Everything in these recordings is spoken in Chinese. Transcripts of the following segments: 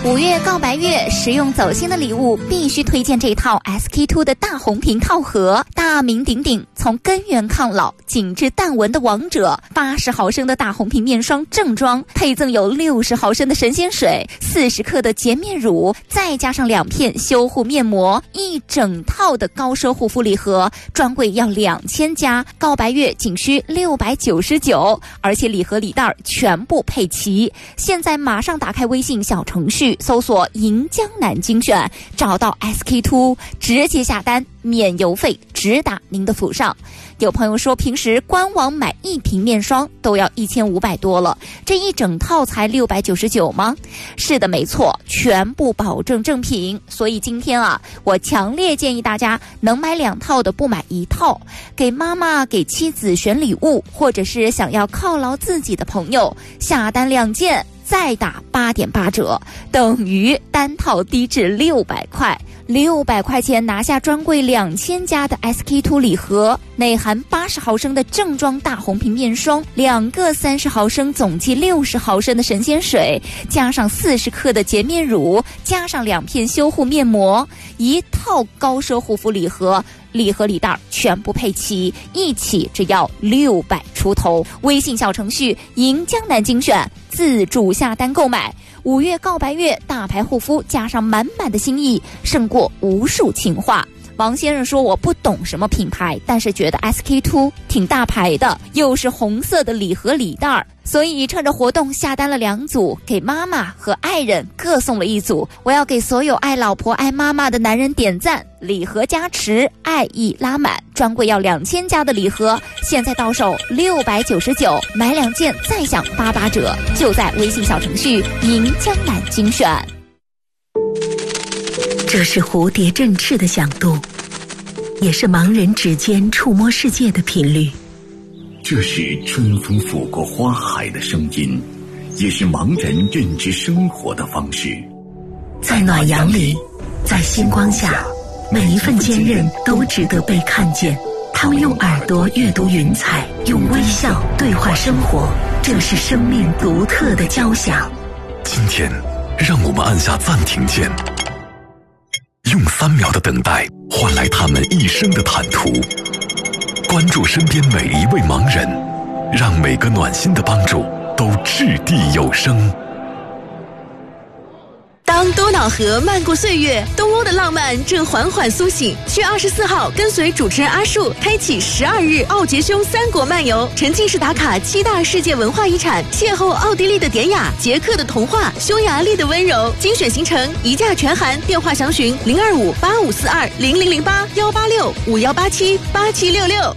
5月告白月，实用走心的礼物必须推荐这一套 SK-II 的大红瓶套盒。大名鼎鼎，从根源抗老、紧致淡纹的王者，80毫升的大红瓶面霜正装，配赠有60毫升的神仙水、40克的洁面乳，再加上2片修护面膜，一整套的高奢护肤礼盒，专柜要2000加，告白月仅需699，而且礼盒礼袋全部配齐。现在马上打开微信小程序，搜索银江南精选，找到 SK-II， 直接下单，免邮费，直达您的府上。有朋友说平时官网买1瓶面霜都要1500多了，这一整套才699吗？是的，没错，全部保证正品。所以今天我强烈建议大家能买2套的不买1套，给妈妈给妻子选礼物，或者是想要犒劳自己的朋友，下单2件再打8.8折，等于单套低至600块。600块钱拿下专柜2000加的 SK-II 礼盒，内含80毫升的正装大红瓶面霜，2个30毫升总计60毫升的神仙水，加上40克的洁面乳，加上2片修护面膜，一套高奢护肤礼盒，礼盒礼袋全部配齐，一起只要600出头。微信小程序银江南精选，自助下单购买。5月告白月，大牌护肤加上满满的心意，胜过无数情话。王先生说我不懂什么品牌，但是觉得 SK-II 挺大牌的，又是红色的礼盒礼袋，所以趁着活动下单了2组，给妈妈和爱人各送了1组。我要给所有爱老婆爱妈妈的男人点赞，礼盒加持，爱意拉满。专柜要2000加的礼盒，现在到手699，买2件再享88折，就在微信小程序银江南精选。 这是蝴蝶振翅的响度，也是盲人指尖触摸世界的频率。 这是春风拂过花海的声音，也是盲人认知生活的方式。 在暖阳里，在星光下，每一份坚韧都值得被看见。他们用耳朵阅读云彩，用微笑对话生活，这是生命独特的交响。 今天，让我们按下暂停键，用3秒的等待换来他们一生的坦途。关注身边每一位盲人，让每个暖心的帮助都掷地有声。 当多瑙河漫过岁月，东欧的浪漫正缓缓苏醒。去24号跟随主持人阿树开启12日奥杰兄3国漫游，沉浸式打卡7大世界文化遗产，邂逅奥地利的典雅、捷克的童话、匈牙利的温柔。精选行程一价全含，电话详询025-8542-0008-186-5187-8766。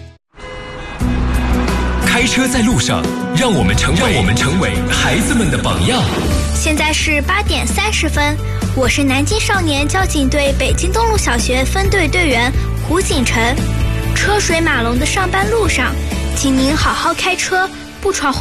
开车在路上，让我们成为孩子们的榜样。 现在是8点30分，我是南京少年交警队北京东路小学分队队员胡锦晨。车水马龙的上班路上，请您好好开车，不闯